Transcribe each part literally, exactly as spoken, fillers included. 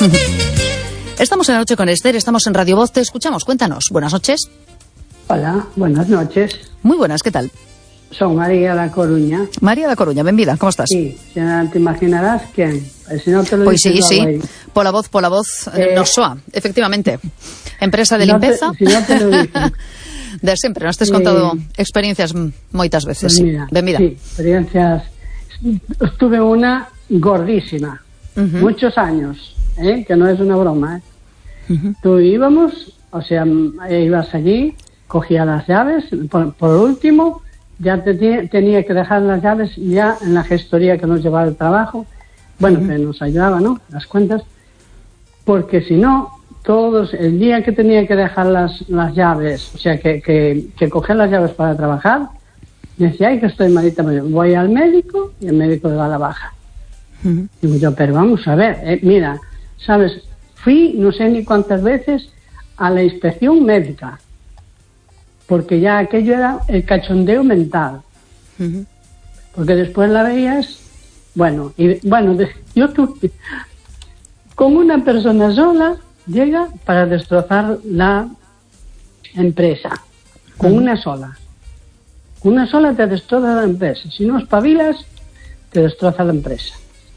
Estamos en La Noche con Esther, estamos en Radio Voz, te escuchamos, cuéntanos. Buenas noches. Hola, buenas noches. Muy buenas, ¿qué tal? Son María da Coruña. María da Coruña, benvida, ¿cómo estás? Sí, xa te imaginarás quen. Si no te lo Pois sí, sí, aí. pola voz, pola voz, eh, no soa, efectivamente. Empresa de no limpeza. Te, si no te lo dicen. De sempre, nos tes contado eh, experiencias moitas veces, pues mira, sí. Benvida. Sí, experiencias. Tuve una gordísima, uh-huh. muchos años, ¿eh? Que no es una broma, ¿eh? Uh-huh. Tú íbamos, o sea, ibas allí, cogía las llaves, por, por último, ya te, tenía que dejar las llaves ya en la gestoría que nos llevaba el trabajo, bueno, uh-huh. que nos ayudaba, ¿no? Las cuentas, porque si no, todos, el día que tenía que dejar las, las llaves, o sea, que, que, que coger las llaves para trabajar, decía, ay, que estoy malita, voy al médico y el médico le da la baja. Uh-huh. Digo yo, pero vamos a ver, eh, mira, ¿sabes? Fui, no sé ni cuántas veces, a la inspección médica, porque ya aquello era el cachondeo mental. Uh-huh. Porque después la veías, bueno, y bueno, de, yo tuve, con una persona sola, llega para destrozar la empresa, con uh-huh. una sola. Con una sola te destroza la empresa. Si no espabilas, te destroza la empresa.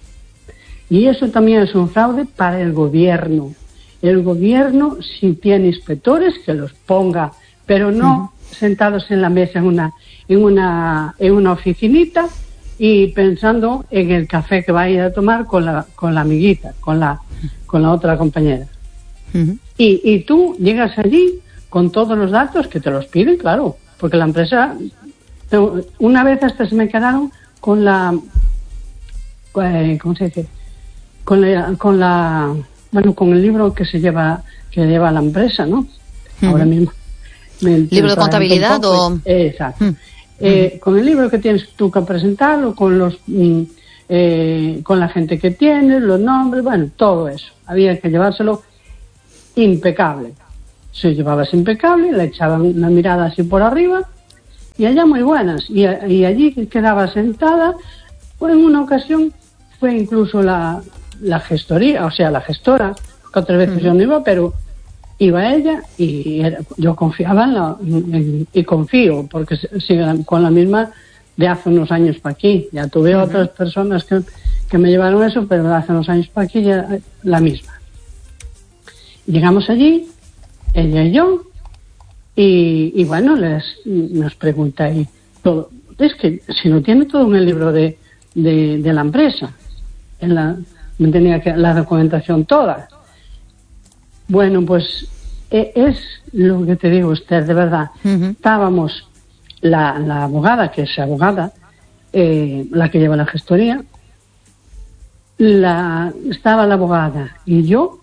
Y eso también es un fraude para el gobierno. El gobierno, si tiene inspectores, que los ponga, pero no uh-huh. sentados en la mesa en una, en una, en una oficinita y pensando en el café que va a ir a tomar con la, con la amiguita, con la, con la otra compañera. Uh-huh. Y, y tú llegas allí con todos los datos que te los piden, claro, porque la empresa, una vez hasta se me quedaron con la, ¿cómo se dice? Con la, con la, bueno, con el libro que se lleva, que lleva la empresa, ¿no? Uh-huh. Ahora mismo. Me, ¿Libro de contabilidad o...? Eh, exacto. Uh-huh. Eh, con el libro que tienes tú que presentarlo, con los, mm, eh, con la gente que tienes, los nombres, bueno, todo eso. Había que llevárselo impecable. Se llevabas impecable, le echaban una mirada así por arriba, y allá muy buenas. Y, y allí quedaba sentada, pues en una ocasión fue incluso la... la gestoría, o sea, la gestora, que otras veces uh-huh. yo no iba, pero iba ella y era, yo confiaba en la, en, y confío, porque sigue con la misma de hace unos años para aquí. Ya tuve uh-huh. otras personas que, que me llevaron eso, pero de hace unos años para aquí ya la misma. Llegamos allí, ella y yo, y, y bueno, les nos pregunta y todo. Es que si no tiene todo en el libro de, de, de la empresa, en la me tenía que la documentación toda. Bueno, pues eh, es lo que te digo, Esther, de verdad. Uh-huh. Estábamos la, la abogada, que es abogada, eh, la que lleva la gestoría, la, estaba la abogada y yo,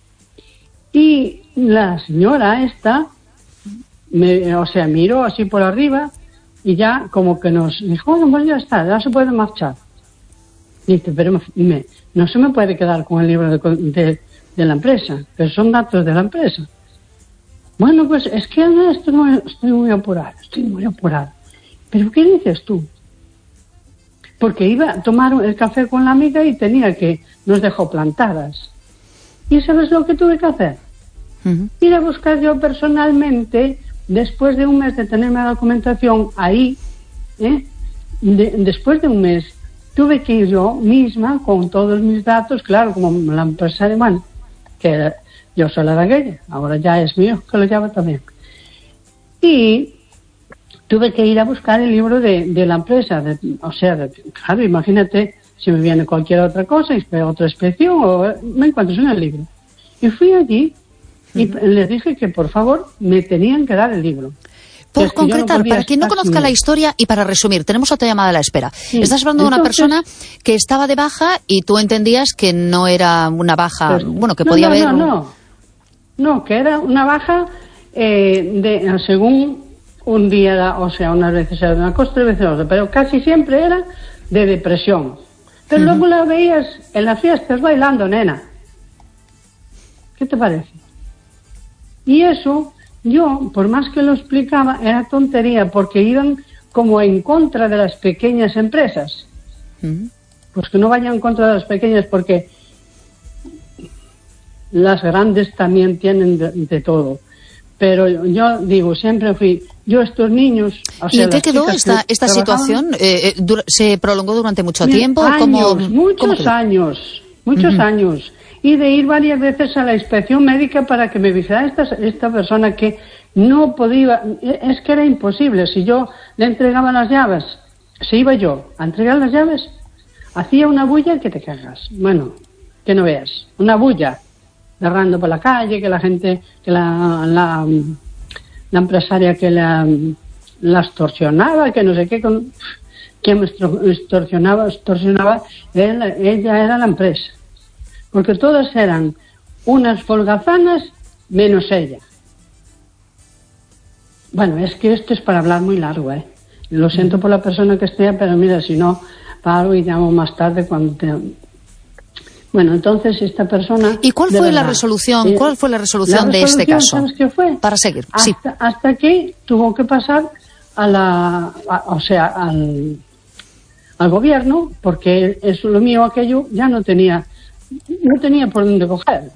y la señora esta, me, o sea, miró así por arriba y ya como que nos dijo, bueno, pues ya está, ya se puede marchar. Dice, pero me, no se me puede quedar con el libro de, de, de la empresa, pero son datos de la empresa. Bueno, pues es que estoy muy, estoy muy apurada, estoy muy apurada. ¿Pero qué dices tú? Porque iba a tomar el café con la amiga y tenía que, nos dejó plantadas. ¿Y sabes lo que tuve que hacer? Uh-huh. Ir a buscar yo personalmente, después de un mes de tenerme la documentación ahí, ¿eh? de, después de un mes, tuve que ir yo misma con todos mis datos, claro, como la empresa de bueno, que yo soy la de aquella, ahora ya es mío, que lo lleva también. Y tuve que ir a buscar el libro de, de la empresa, de, o sea, de, claro, imagínate si me viene cualquier otra cosa, otra inspección, o me encuentro en el libro. Y fui allí y uh-huh. les dije que por favor me tenían que dar el libro. Por concretar, no para quien no conozca la historia y para resumir, tenemos otra llamada a la espera. Sí. Estás hablando Entonces, de una persona que estaba de baja y tú entendías que no era una baja, pues, bueno, que no, podía no, haber... No, no, no, no, que era una baja eh, de según un día, o sea, unas veces era una cosa, otras veces otra, pero casi siempre era de depresión. Pero uh-huh. luego la veías en las fiestas bailando, nena. ¿Qué te parece? Y eso... Yo, por más que lo explicaba, era tontería, porque iban como en contra de las pequeñas empresas. Uh-huh. Pues que no vayan en contra de las pequeñas, porque las grandes también tienen de, de todo. Pero yo digo, siempre fui, yo estos niños... O sea, ¿y en qué quedó esta, esta situación? Eh, dura, ¿Se prolongó durante mucho Mira, tiempo? Años, ¿Cómo, muchos cómo años, muchos uh-huh. años. Y de ir varias veces a la inspección médica para que me visitara esta, esta persona que no podía, es que era imposible. Si yo le entregaba las llaves, se iba yo a entregar las llaves, hacía una bulla que te cagas. Bueno, que no veas, una bulla. Derrando por la calle, que la gente, que la, la, la empresaria que la, la extorsionaba, que no sé qué, con, que me extorsionaba, extorsionaba, ella, ella era la empresa. Porque todas eran unas folgazanas menos ella. Bueno, es que esto es para hablar muy largo, ¿eh? Lo siento por la persona que esté, pero mira, si no, paro y llamo más tarde cuando te... Bueno, entonces esta persona... ¿Y cuál fue verdad, la resolución? Eh, ¿Cuál fue la resolución, la resolución de este caso? ¿Sabes qué fue? Para seguir, hasta, sí. Hasta que tuvo que pasar a la... A, o sea, al, al gobierno, porque eso, lo mío, aquello, ya no tenía... No tenía por dónde coger.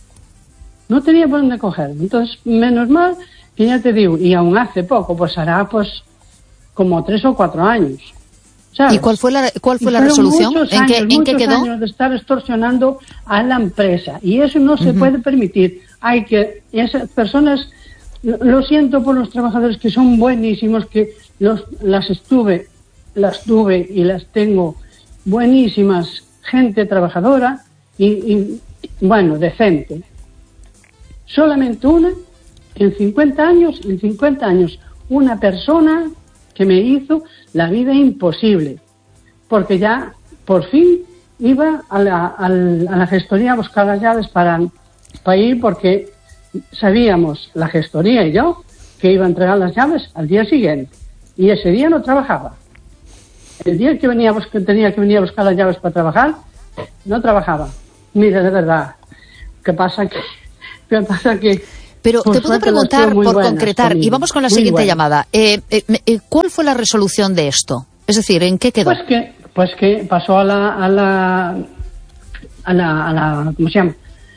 No tenía por dónde coger. Entonces, menos mal, que ya te digo, y aún hace poco, pues hará pues como tres o cuatro años. ¿Sabes? ¿Y cuál fue la, cuál fue la resolución? Años, ¿En qué, ¿en qué quedó? Años de estar extorsionando a la empresa. Y eso no se uh-huh. puede permitir. Hay que... Esas personas... Lo siento por los trabajadores que son buenísimos, que los, las estuve, las tuve y las tengo buenísimas, gente trabajadora y, y bueno, decente. Solamente una, en cincuenta años, en cincuenta años, una persona que me hizo la vida imposible, porque ya por fin iba a la, a la, a la gestoría a buscar las llaves para, para ir, porque sabíamos, la gestoría y yo, que iba a entregar las llaves al día siguiente, y ese día no trabajaba. El día que, venía, que tenía que venir a buscar las llaves para trabajar, no trabajaba. Mira, de verdad, ¿qué pasa que, qué pasa que Pero te puedo preguntar, por buenas, concretar, conmigo, y vamos con la siguiente buenas. llamada. Eh, eh, ¿Cuál fue la resolución de esto? Es decir, ¿en qué quedó? Pues que, pues que pasó a la, a la, a la, a la, ¿cómo se llama?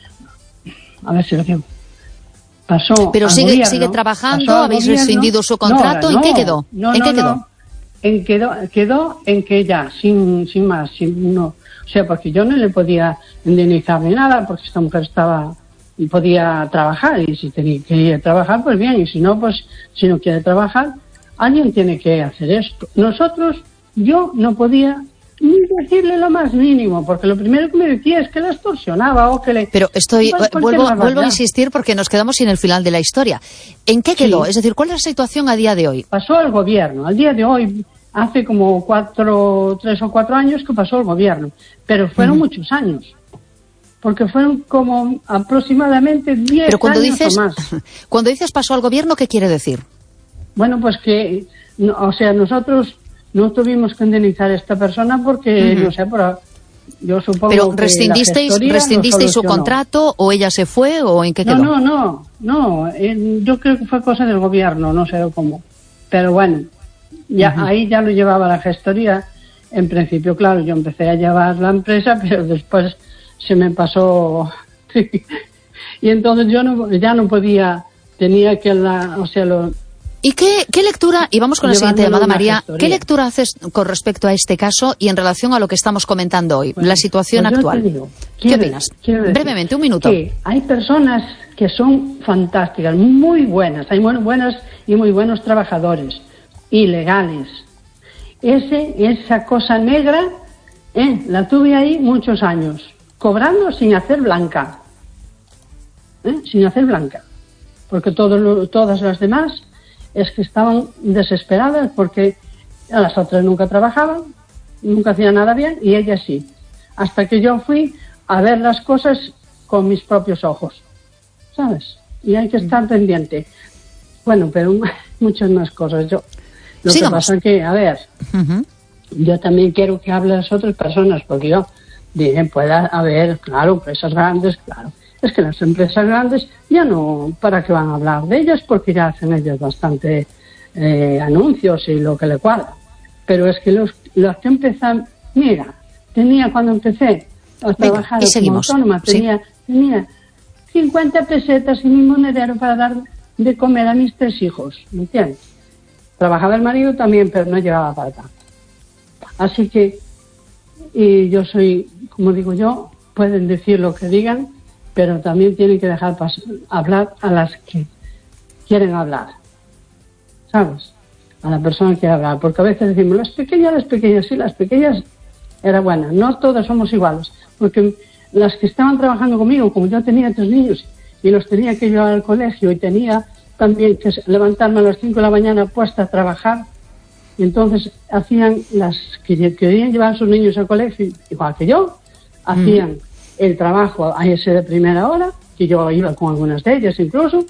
A ver si lo digo. Pasó Pero al sigue, gobierno, sigue trabajando, habéis gobierno, rescindido su contrato, no, ¿en qué quedó? No, ¿En no, qué quedó? No. En quedó, quedó en que ya, sin, sin más, sin, no, o sea, porque yo no le podía indemnizar ni nada, porque esta mujer estaba y podía trabajar, y si tenía que ir a trabajar, pues bien, y si no, pues si no quiere trabajar, alguien tiene que hacer esto. Nosotros, yo no podía ni decirle lo más mínimo, porque lo primero que me decía es que la extorsionaba o que le... Pero estoy, vuelvo, vuelvo a insistir porque nos quedamos sin el final de la historia. ¿En qué quedó? Sí. Es decir, ¿cuál es la situación a día de hoy? Pasó al gobierno, al día de hoy, hace como cuatro, tres o cuatro años que pasó al gobierno, pero fueron mm. muchos años. Porque fueron como aproximadamente diez Pero cuando años dices, o más. Cuando dices pasó al gobierno, ¿qué quiere decir? Bueno, pues que, no, o sea, nosotros no tuvimos que indemnizar a esta persona porque, uh-huh. no sé, por, yo supongo Pero que rescindisteis, rescindisteis su contrato o ella se fue o en qué quedó? No, no, no, no, eh, yo creo que fue cosa del gobierno, no sé cómo. Pero bueno, ya uh-huh. ahí ya lo llevaba la gestoría. En principio, claro, yo empecé a llevar la empresa, pero después se me pasó y entonces yo no, ya no podía, tenía que la, o sea, lo... ¿Y qué, qué lectura, y vamos con la siguiente llamada, María, gestoría. ¿Qué lectura haces con respecto a este caso y en relación a lo que estamos comentando hoy, bueno, la situación pues actual? Digo, ¿Qué quiero, opinas? Brevemente, un minuto. Que hay personas que son fantásticas, muy buenas, hay muy buenas y muy buenos trabajadores, ilegales. Ese, esa cosa negra, eh, la tuve ahí muchos años, cobrando sin hacer blanca, ¿eh? sin hacer blanca, porque todo lo, todas las demás es que estaban desesperadas porque a las otras nunca trabajaban, nunca hacían nada bien y ellas sí, hasta que yo fui a ver las cosas con mis propios ojos, ¿sabes? Y hay que estar pendiente. Bueno, pero muchas más cosas. Yo lo Sigamos. que pasa es que, a ver, uh-huh. yo también quiero que hable las otras personas, porque yo dije, pueda haber, claro, empresas grandes, claro. Es que las empresas grandes ya no, ¿para qué van a hablar de ellas? Porque ya hacen ellas bastante eh, anuncios y lo que le cuadra. Pero es que los, los que empiezan, mira, tenía cuando empecé a trabajar Venga, como autónoma, tenía, ¿sí? tenía cincuenta pesetas y mi monedero para dar de comer a mis tres hijos, ¿me entiendes? Trabajaba el marido también, pero no llevaba para tanto. Así que, y yo soy, como digo yo, pueden decir lo que digan, pero también tienen que dejar pas- hablar a las que quieren hablar, ¿sabes? A la persona que quiere hablar, porque a veces decimos, las pequeñas, las pequeñas, sí, las pequeñas era buena, no todas somos iguales, porque las que estaban trabajando conmigo, como yo tenía tres niños y los tenía que llevar al colegio y tenía también que levantarme a las cinco de la mañana puesta a trabajar, y entonces hacían, las que querían llevar a sus niños al colegio, igual que yo, hacían mm. el trabajo a ese de primera hora, que yo iba con algunas de ellas incluso,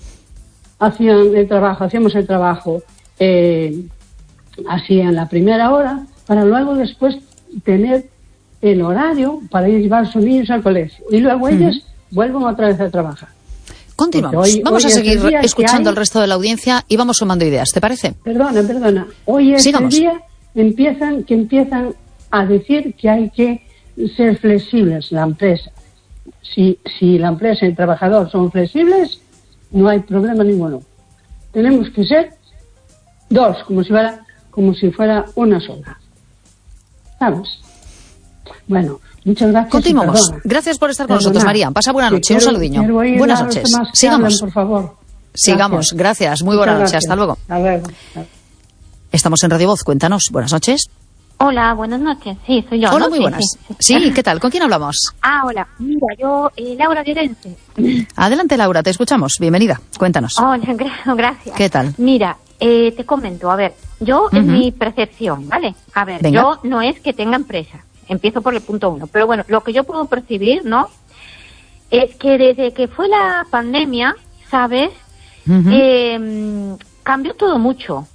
hacían el trabajo, hacíamos el trabajo eh, hacían la primera hora, para luego después tener el horario para ir a llevar a sus niños al colegio, y luego ellas uh-huh. vuelven otra vez a trabajar. Continuamos. Hoy, vamos hoy a seguir escuchando al resto de la audiencia y vamos sumando ideas, ¿te parece? Perdona, perdona. Hoy es Sigamos. el día empiezan, que empiezan a decir que hay que ser flexibles la empresa. Si, si la empresa y el trabajador son flexibles, no hay problema ninguno. Tenemos que ser dos, como si fuera, como si fuera una sola. ¿Sabes? Bueno, muchas gracias. Continuamos. Gracias por estar con perdona. nosotros, María. Pasa buena noche. Quiero, un saludiño. Buenas noches. Sigamos. Hablan, por favor. Sigamos. Gracias. gracias. Muy buena noche. Hasta luego. Hasta luego. Estamos en Radio Voz. Cuéntanos. Buenas noches. Hola, buenas noches. Sí, soy yo. Hola, ¿no? muy sí, buenas. Sí, sí. sí, ¿qué tal? ¿Con quién hablamos? Ah, hola. Mira, yo, eh, Laura Llorense. Adelante, Laura. Te escuchamos. Bienvenida. Cuéntanos. Hola, gra- gracias. ¿Qué tal? Mira, eh, te comento. A ver, yo, uh-huh. es mi percepción, ¿vale? A ver, Venga. yo no es que tenga empresa. Empiezo por el punto uno. Pero bueno, lo que yo puedo percibir, ¿no? Es que desde que fue la pandemia, ¿sabes? Uh-huh. Eh, cambió todo mucho.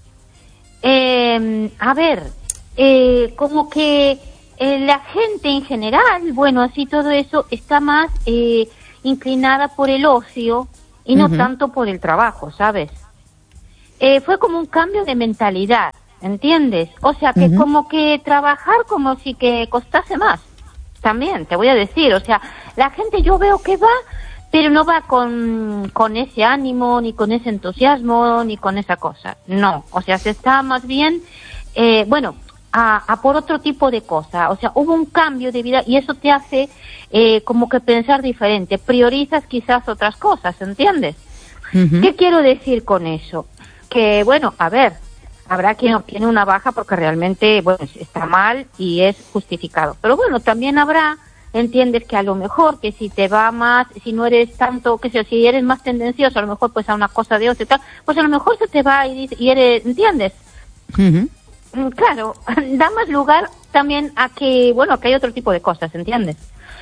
Eh, a ver, eh, como que eh, la gente en general, bueno, así todo eso, está más eh, inclinada por el ocio y no uh-huh. tanto por el trabajo, ¿sabes? Eh, fue como un cambio de mentalidad. ¿Entiendes? O sea, que uh-huh. como que trabajar como si que costase más. También, te voy a decir. O sea, la gente yo veo que va, pero no va con, con ese ánimo, ni con ese entusiasmo, ni con esa cosa. No. O sea, se está más bien, eh, bueno, a, a por otro tipo de cosa. O sea, hubo un cambio de vida y eso te hace eh, como que pensar diferente. Priorizas quizás otras cosas, ¿entiendes? Uh-huh. ¿Qué quiero decir con eso? Que, bueno, a ver... Habrá quien obtiene una baja porque realmente, bueno, está mal y es justificado. Pero bueno, también habrá, entiendes que a lo mejor que si te va más, si no eres tanto, que si, si eres más tendencioso, a lo mejor pues a una cosa de ocio y tal, pues a lo mejor se te va y, y eres, ¿entiendes? Uh-huh. Claro, da más lugar también a que, bueno, que hay otro tipo de cosas, ¿entiendes?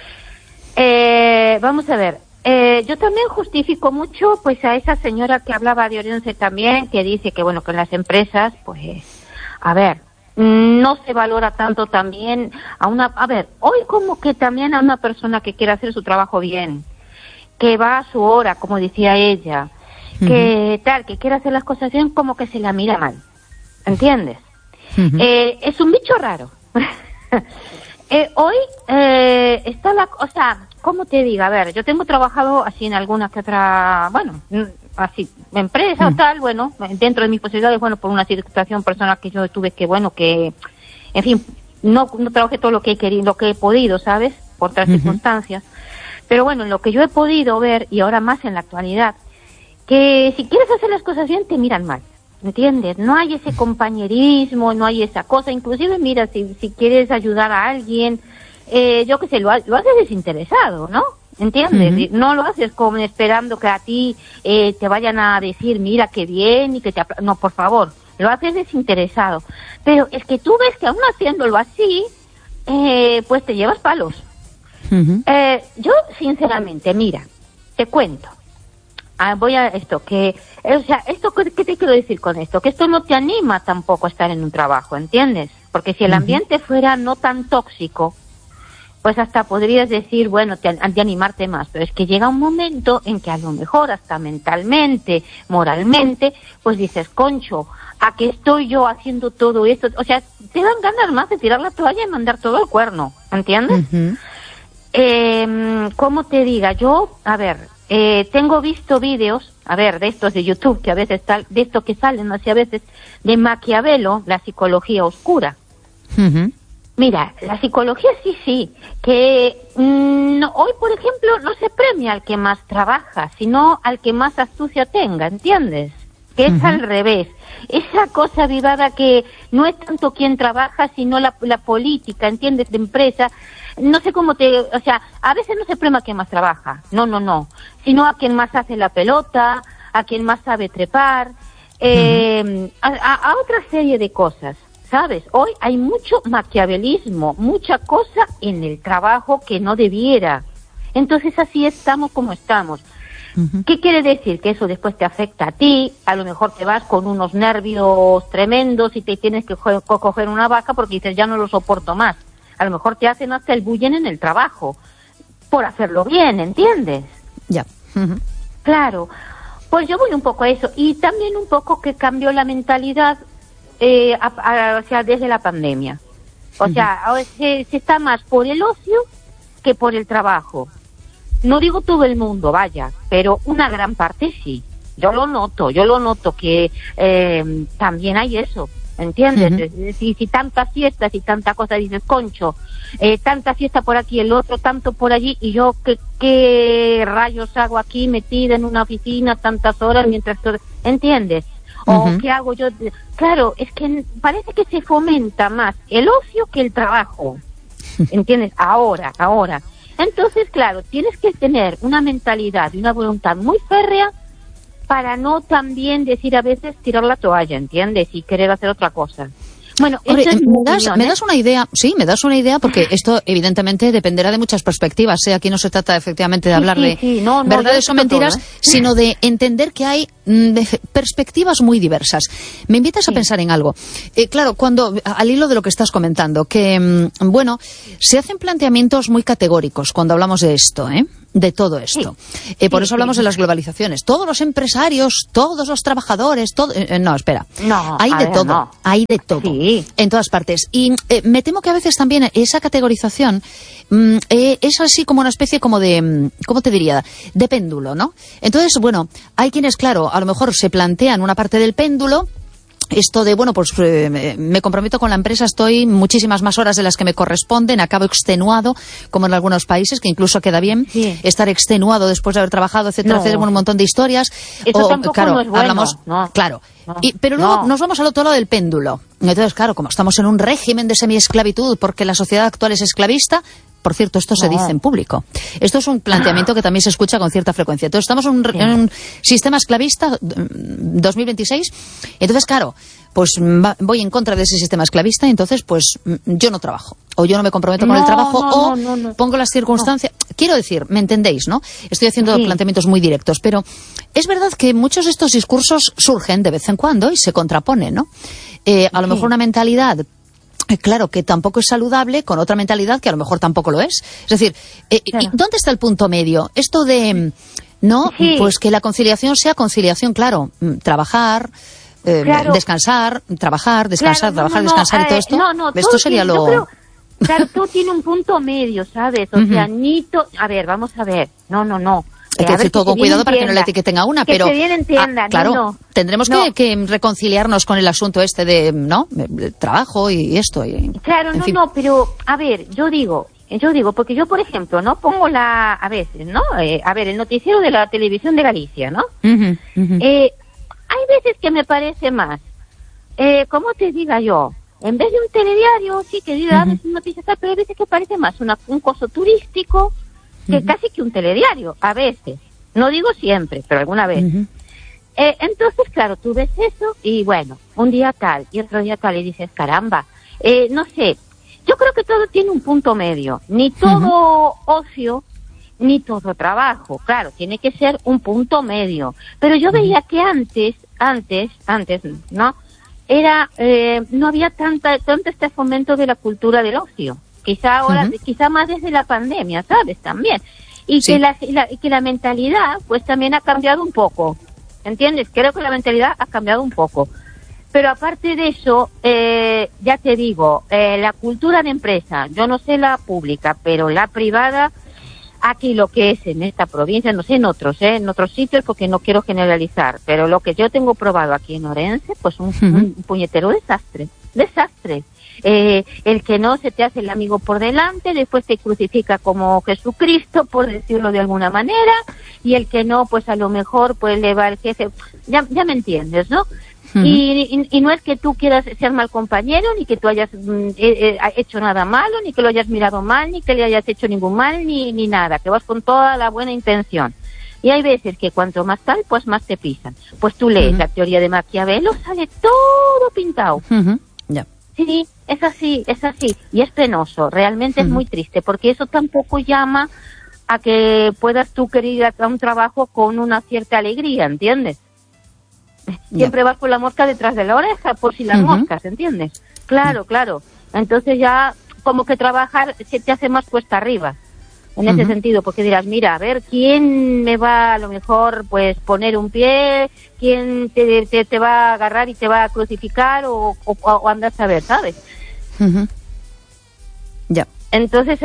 Eh, vamos a ver. Eh, yo también justifico mucho pues a esa señora que hablaba de Orense también, que dice que bueno, que en las empresas pues a ver, no se valora tanto también a una, a ver, hoy como que también a una persona que quiere hacer su trabajo bien, que va a su hora, como decía ella, uh-huh. que tal, que quiere hacer las cosas bien, como que se la mira mal, ¿entiendes? Uh-huh. Eh, es un bicho raro. eh, hoy eh, está la, o sea, ¿cómo te digo? A ver, yo tengo trabajado así en alguna que otra, bueno, así, empresa o mm. tal, bueno, dentro de mis posibilidades, bueno, por una situación personal que yo tuve que, bueno, que, en fin, no, no trabajé todo lo que he querido, lo que he podido, ¿sabes? Por otras uh-huh. circunstancias. Pero bueno, en lo que yo he podido ver, y ahora más en la actualidad, que si quieres hacer las cosas bien, te miran mal, ¿entiendes? No hay ese compañerismo, no hay esa cosa, inclusive, mira, si, si quieres ayudar a alguien, Eh, yo qué sé, lo, lo haces desinteresado, ¿no? ¿Entiendes? Uh-huh. No lo haces como esperando que a ti eh, te vayan a decir, mira, qué bien, y que te... Apl- no, por favor, lo haces desinteresado. Pero es que tú ves que aún haciéndolo así, eh, pues te llevas palos. Uh-huh. Eh, yo, sinceramente, mira, te cuento. Ah, voy a esto, que... Eh, o sea, esto ¿qué te quiero decir con esto? Que esto no te anima tampoco a estar en un trabajo, ¿entiendes? Porque si el ambiente uh-huh. fuera no tan tóxico, pues hasta podrías decir, bueno, te, de animarte más, pero es que llega un momento en que a lo mejor hasta mentalmente, moralmente, pues dices, concho, ¿a qué estoy yo haciendo todo esto? O sea, te dan ganas más de tirar la toalla y mandar todo al cuerno, ¿entiendes? Uh-huh. eh, ¿cómo te diga? Yo, a ver, eh, tengo visto vídeos, a ver, de estos de YouTube, que a veces, tal, de estos que salen así a veces, de Maquiavelo, la psicología oscura. Uh-huh. Mira, la psicología sí, sí, que mmm, no, hoy, por ejemplo, no se premia al que más trabaja, sino al que más astucia tenga, ¿entiendes? Que es uh-huh. al revés. Esa cosa vivada que no es tanto quien trabaja, sino la, la política, ¿entiendes?, de empresa. No sé cómo te... O sea, a veces no se premia a quien más trabaja, no, no, no, sino a quien más hace la pelota, a quien más sabe trepar, eh, uh-huh. a, a, a otra serie de cosas. ¿Sabes? Hoy hay mucho maquiavelismo, mucha cosa en el trabajo que no debiera. Entonces así estamos como estamos. Uh-huh. ¿Qué quiere decir? Que eso después te afecta a ti, a lo mejor te vas con unos nervios tremendos y te tienes que co- coger una vaca porque dices, ya no lo soporto más. A lo mejor te hacen hasta el bullying en el trabajo, por hacerlo bien, ¿entiendes? Ya. Yeah. Uh-huh. Claro. Pues yo voy un poco a eso. Y también un poco que cambió la mentalidad, Eh, a, a, o sea, desde la pandemia. O uh-huh. sea, ahora se, se está más por el ocio que por el trabajo. No digo todo el mundo, vaya, pero una gran parte sí. Yo lo noto, yo lo noto que eh, también hay eso, ¿entiendes? Uh-huh. Si, si tantas fiestas y tanta cosa, dices, concho, eh, tanta fiesta por aquí, el otro tanto por allí, y yo, ¿qué, qué rayos hago aquí metida en una oficina tantas horas mientras todo... ¿Entiendes? O uh-huh. ¿qué hago yo? Claro, es que parece que se fomenta más el ocio que el trabajo, ¿entiendes? Ahora, ahora. Entonces, claro, tienes que tener una mentalidad y una voluntad muy férrea para no también decir a veces tirar la toalla, ¿entiendes? Y querer hacer otra cosa. Bueno, Hombre, es me, das, opinión, ¿eh? me das una idea, sí, me das una idea, porque esto evidentemente dependerá de muchas perspectivas, ¿eh? Aquí no se trata efectivamente de hablar sí, sí, sí. de no, no, verdades o mentiras, todo, ¿eh? Sino de entender que hay mm, de perspectivas muy diversas. Me invitas sí. a pensar en algo. Eh, claro, cuando, al hilo de lo que estás comentando, que, mm, bueno, se hacen planteamientos muy categóricos cuando hablamos de esto, ¿eh? De todo esto. Sí. Eh, por sí, eso hablamos sí. de las globalizaciones. Todos los empresarios, todos los trabajadores, todo... Eh, no, espera. No, hay de ver, todo. No. Hay de todo. Sí. En todas partes. Y eh, me temo que a veces también esa categorización mm, eh, es así como una especie como de... ¿Cómo te diría? De péndulo, ¿no? Entonces, bueno, hay quienes, claro, a lo mejor se plantean una parte del péndulo. Esto de, bueno, pues eh, me comprometo con la empresa, estoy muchísimas más horas de las que me corresponden, acabo extenuado, como en algunos países, que incluso queda bien sí. estar extenuado después de haber trabajado, etcétera, no. etcétera, un montón de historias. Eso o, tampoco claro, no es bueno. hablamos, no. claro. No. Y, pero luego no. nos vamos al otro lado del péndulo. Entonces, claro, como estamos en un régimen de semiesclavitud, porque la sociedad actual es esclavista. Por cierto, esto se no. dice en público. Esto es un planteamiento que también se escucha con cierta frecuencia. Entonces, estamos en un, sí. en un sistema esclavista dos mil veintiséis. Entonces, claro, pues va, voy en contra de ese sistema esclavista y entonces, pues yo no trabajo. O yo no me comprometo no, con el trabajo no, o no, no, no. pongo las circunstancias. No. Quiero decir, ¿me entendéis, no? Estoy haciendo sí. planteamientos muy directos. Pero es verdad que muchos de estos discursos surgen de vez en cuando y se contraponen, ¿no? Eh, a sí. lo mejor una mentalidad... Claro, que tampoco es saludable con otra mentalidad que a lo mejor tampoco lo es. Es decir, eh, claro. ¿y dónde está el punto medio? Esto de, ¿no? Sí. Pues que la conciliación sea conciliación, claro. Trabajar, eh, claro. descansar, trabajar, descansar, claro, no, trabajar, no, descansar no, y todo esto. No, no, esto sería lo... Creo, claro, todo tiene un punto medio, ¿sabes? O uh-huh. sea, ni to... A ver, vamos a ver. No, no, no. Hay que decir todo con cuidado para que no le etiqueten a una, que pero se bien entienda, ah, claro, no, no. tendremos no. Que, que reconciliarnos con el asunto este de, ¿no? El trabajo y esto. Y, claro, no, fin. no, pero a ver, yo digo, yo digo, porque yo, por ejemplo, no pongo la, a veces, ¿no? Eh, a ver, el noticiero de la televisión de Galicia, ¿no? Uh-huh, uh-huh. Eh, hay veces que me parece más, eh, ¿cómo te diga yo? En vez de un telediario, sí que diga uh-huh. noticias, pero hay veces que parece más una, un coso turístico que uh-huh. casi que un telediario, a veces. No digo siempre, pero alguna vez. Uh-huh. Eh, entonces, claro, tú ves eso y bueno, un día tal y otro día tal y dices, caramba, eh, no sé, yo creo que todo tiene un punto medio, ni todo uh-huh. ocio, ni todo trabajo, claro, tiene que ser un punto medio. Pero yo uh-huh. veía que antes, antes, antes, ¿no? Era, eh, no había tanta, tanto este fomento de la cultura del ocio. Quizá ahora, uh-huh. quizá más desde la pandemia, ¿sabes? También. Y sí. que la, la, que la mentalidad, pues también ha cambiado un poco. ¿Entiendes? Creo que la mentalidad ha cambiado un poco. Pero aparte de eso, eh, ya te digo, eh, la cultura de empresa, yo no sé la pública, pero la privada, aquí lo que es en esta provincia, no sé en otros, eh, en otros sitios, porque no quiero generalizar, pero lo que yo tengo probado aquí en Orense, pues un, uh-huh. un puñetero desastre, desastre. Eh, el que no se te hace el amigo por delante, después te crucifica como Jesucristo, por decirlo de alguna manera, y el que no, pues a lo mejor pues le va el jefe, ya, ya me entiendes, ¿no? Uh-huh. Y, y, y no es que tú quieras ser mal compañero, ni que tú hayas mm, eh, eh, hecho nada malo, ni que lo hayas mirado mal, ni que le hayas hecho ningún mal, ni, ni nada, que vas con toda la buena intención. Y hay veces que cuanto más tal, pues más te pisan. Pues tú lees uh-huh. la teoría de Maquiavelo, sale todo pintado. Uh-huh. Yeah. Sí, es así, es así. Y es penoso, realmente uh-huh. es muy triste, porque eso tampoco llama a que puedas tú querer ir a un trabajo con una cierta alegría, ¿entiendes? Siempre yeah. vas con la mosca detrás de la oreja, por si las uh-huh. moscas, ¿entiendes? Claro, uh-huh. claro. Entonces ya como que trabajar se te hace más cuesta arriba, en uh-huh. ese sentido, porque dirás, mira, a ver, ¿quién me va a lo mejor pues poner un pie? ¿Quién te, te, te va a agarrar y te va a crucificar? O, o, o andas a ver, ¿sabes? Uh-huh. Ya. Entonces